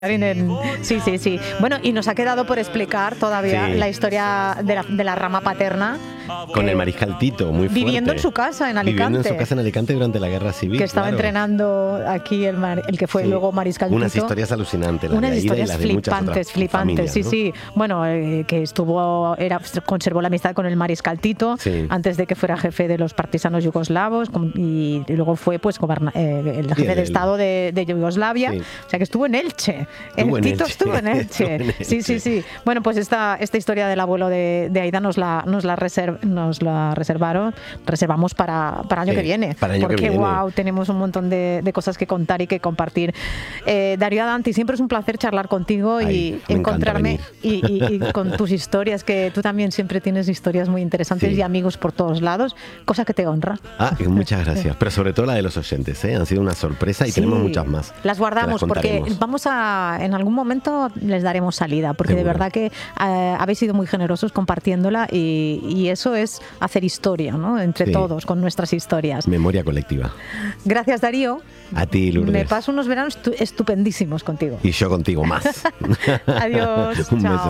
Sí, sí, sí. Bueno, y nos ha quedado por explicar todavía la historia de la rama paterna. Con el mariscal Tito, muy fuerte. Viviendo en su casa en Alicante. Viviendo en su casa en Alicante durante la Guerra Civil. Que estaba entrenando aquí el que fue luego mariscal Tito. Unas historias alucinantes. Unas historias flipantes, familias, sí, ¿no? sí. Bueno, que conservó la amistad con el mariscal Tito antes de que fuera jefe de los partisanos yugoslavos y luego fue pues el jefe de Estado de Yugoslavia. Sí. O sea que estuvo en Elche. Tito estuvo en Elche. Sí, sí, sí. Bueno, pues esta historia del abuelo de Aida nos la reservamos para el año que viene. Porque wow, tenemos un montón de cosas que contar y que compartir. Darío Adanti, siempre es un placer charlar contigo y encontrarme y con tus historias, que tú también siempre tienes historias muy interesantes y amigos por todos lados, cosa que te honra. Muchas gracias. Pero sobre todo la de los oyentes, han sido una sorpresa y tenemos muchas más. Las guardamos porque en algún momento les daremos salida, porque de verdad que habéis sido muy generosos compartiéndola y eso es hacer historia, ¿no? Entre todos, con nuestras historias. Memoria colectiva. Gracias, Darío. A ti, Lourdes. Me paso unos veranos estupendísimos contigo. Y yo contigo más. Adiós. Un chao. beso.